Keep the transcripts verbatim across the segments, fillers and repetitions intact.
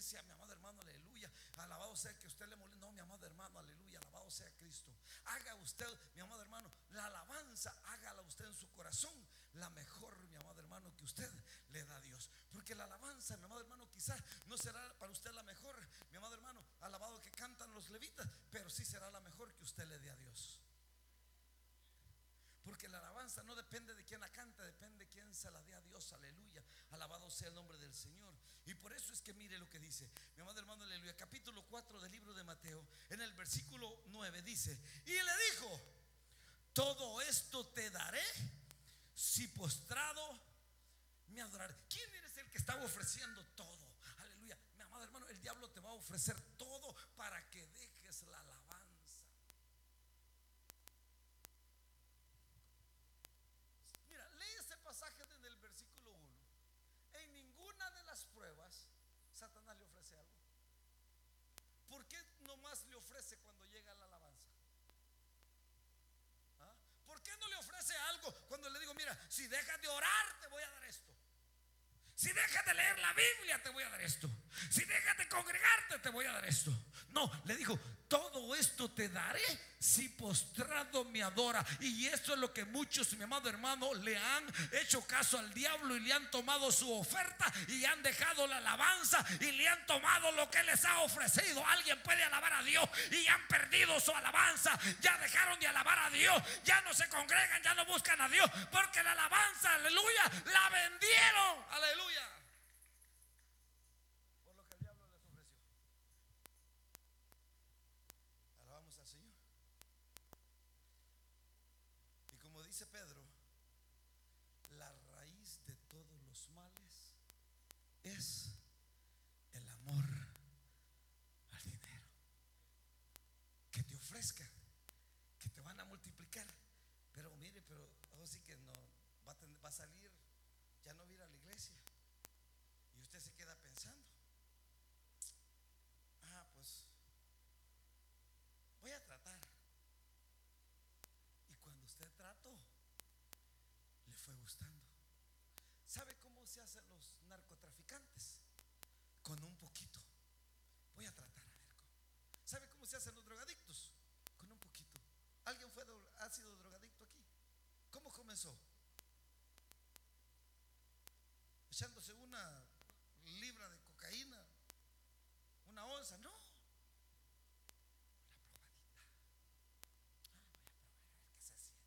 iglesia, mi amado hermano, aleluya, alabado sea que usted le moleste. No, mi amado hermano, aleluya, alabado sea Cristo. Haga usted, mi amado hermano, la alabanza, hágala usted en su corazón, la mejor, mi amado hermano, que usted le da a Dios. Porque la alabanza, mi amado hermano, quizás no será para usted la mejor, mi amado hermano, alabado que cantan los levitas, pero sí será la mejor que usted le dé a Dios. Porque la alabanza no depende de quién la canta, depende de quién se la dé a Dios, aleluya, alabado sea el nombre del Señor. Y por eso es que mire lo que dice, mi amado hermano, aleluya, capítulo cuatro del libro de Mateo, en el versículo nueve dice: y le dijo, todo esto te daré si postrado me adoraré. ¿Quién eres el que estaba ofreciendo todo? Aleluya, mi amado hermano, el diablo te va a ofrecer todo para que dejes la alabanza. Mira, lee ese pasaje desde el versículo uno. En ninguna de las pruebas Satanás le ofrece algo. ¿Por qué nomás le ofrece cuando llega la alabanza? ¿Ah? ¿Por qué no le ofrece algo cuando le digo, mira, si dejas de orar te voy a dar esto? Si dejas de leer la Biblia te voy a dar esto. Si dejas de congregarte te voy a dar esto. No, le dijo, todo esto te daré si postrado me adora. Y eso es lo que muchos, mi amado hermano, le han hecho caso al diablo y le han tomado su oferta y han dejado la alabanza y le han tomado lo que les ha ofrecido. Alguien puede alabar a Dios y han perdido su alabanza. Ya dejaron de alabar a Dios, ya no se congregan, ya no buscan a Dios, porque la alabanza, aleluya, la vendieron, aleluya, por lo que el diablo les ofreció. Alabamos al Señor. Y como dice Pedro, la raíz de todos los males es el amor al dinero. Que te ofrezcan, que te van a multiplicar, pero mire, pero así que no va a, tener, va a salir, ya no va a ir a la iglesia. Y usted se queda pensando, ah, pues voy a tratar. Y cuando usted trató, le fue gustando. ¿Sabe cómo se hacen los narcotraficantes? Con un poquito. Voy a tratar a ver cómo. ¿Sabe cómo se hacen los drogadictos? Con un poquito. ¿Alguien fue, ha sido drogadicto aquí? ¿Cómo comenzó? Echándose una libra de cocaína, una onza, no, una probadita. Ah, voy a probar a ver qué se siente.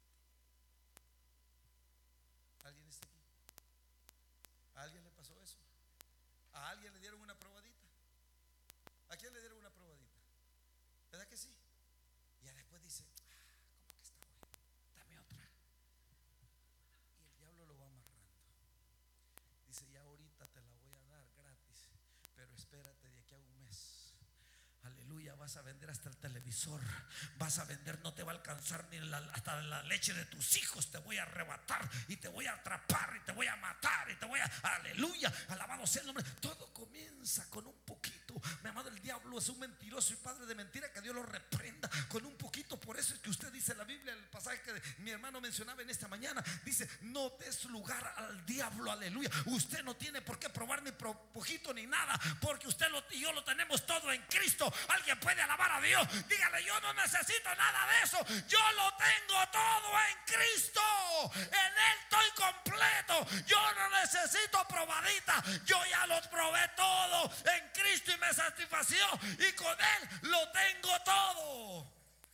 ¿Alguien está aquí? ¿A alguien le pasó eso? ¿A alguien le dieron una probadita? ¿A quién le dieron una probadita? ¿Verdad que sí? Y ya después dice, ah, como que está bueno, dame otra. Y el diablo lo va amarrando. Dice, ya ahorita te la voy a dar gratis, pero espérate de aquí a un mes. Aleluya, vas a vender hasta el televisor, vas a vender, no te va a alcanzar ni la, hasta la leche de tus hijos. Te voy a arrebatar y te voy a atrapar y te voy a matar y te voy a, aleluya, alabado sea el nombre. Todo comienza con un poquito. Mi amado, el diablo es un mentiroso y padre de mentira, que Dios lo reprenda con un poquito. Por eso es que usted dice en la Biblia, el pasaje que mi hermano mencionaba en esta mañana, dice, no des lugar al diablo, aleluya. Usted no tiene por qué probar ni poquito ni nada, porque usted lo, y yo lo tenemos todo en Cristo. Alguien puede alabar a Dios, dígale, yo no necesito nada de eso, yo lo tengo todo en Cristo, en Él estoy completo, yo no necesito probadita, yo ya lo probé todo en Cristo y me satisfació, y con Él lo tengo todo.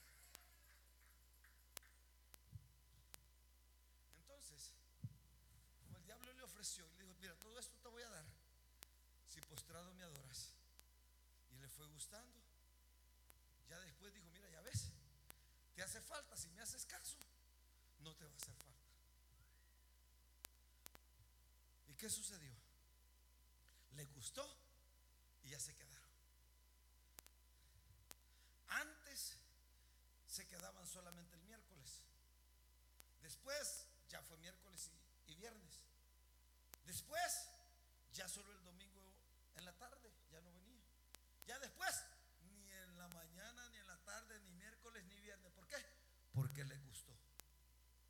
Entonces, como el diablo le ofreció y le dijo, mira, todo esto te voy a dar si postrado me adoras, y le fue gustando. Ya después dijo, mira, ya ves, te hace falta, si me haces caso, no te va a hacer falta. ¿Y qué sucedió? Le gustó y ya se quedaron. Antes se quedaban solamente el miércoles, después ya fue miércoles y, y viernes, después ya solo el domingo en la tarde, ya no venía. Ya después ni en la mañana, ni en la tarde, ni miércoles, ni viernes. ¿Por qué? Porque le gustó.